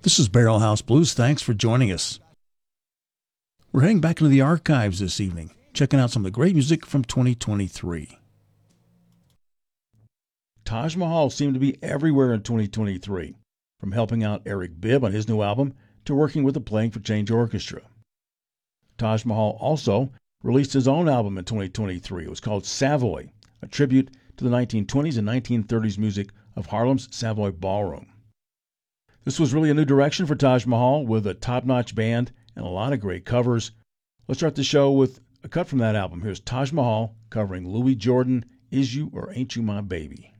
This is Barrel House Blues. Thanks for joining us. We're heading back into the archives this evening, checking out some of the great music from 2023. Taj Mahal seemed to be everywhere in 2023, from helping out Eric Bibb on his new album to working with the Playing for Change Orchestra. Taj Mahal also released his own album in 2023. It was called Savoy, a tribute to the 1920s and 1930s music of Harlem's Savoy Ballroom. This was really a new direction for Taj Mahal with a top-notch band and a lot of great covers. Let's start the show with a cut from that album. Here's Taj Mahal covering Louis Jordan, Is You or Ain't You My Baby?